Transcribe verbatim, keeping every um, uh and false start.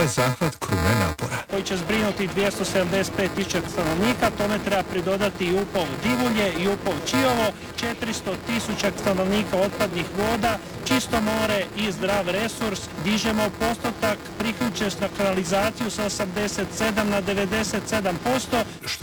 ovaj zahvat krune napora. Koji će zbrinuti dvjesto sedamdeset pet tisuća stanovnika, tome treba pridodati i Upov Divulje i Upov Čiovo, četiristo tisuća stanovnika otpadnih voda, čisto more i zdrav resurs. Dižemo postotak priključenost na kanalizaciju sa osamdeset sedam na devedeset sedam posto. Što